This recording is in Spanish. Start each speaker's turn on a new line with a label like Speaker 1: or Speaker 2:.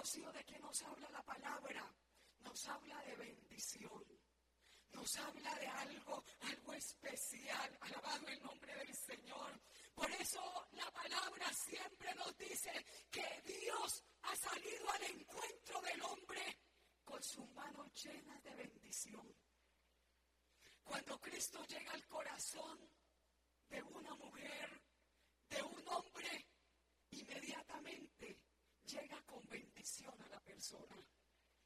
Speaker 1: Rocío, ¿de qué nos habla la palabra? Nos habla de bendición. Nos habla de algo especial. Alabado el nombre del Señor. Por eso la palabra siempre nos dice que Dios ha salido al encuentro del hombre con sus manos llenas de bendición. Cuando Cristo llega al corazón de una mujer, de un hombre, inmediatamente llega con bendición a la persona.